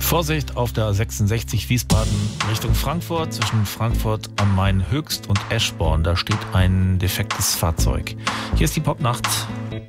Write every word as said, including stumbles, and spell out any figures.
Vorsicht auf der sechsundsechzig Wiesbaden Richtung Frankfurt, zwischen Frankfurt am Main Höchst und Eschborn. Da steht ein defektes Fahrzeug. Hier ist die Popnacht.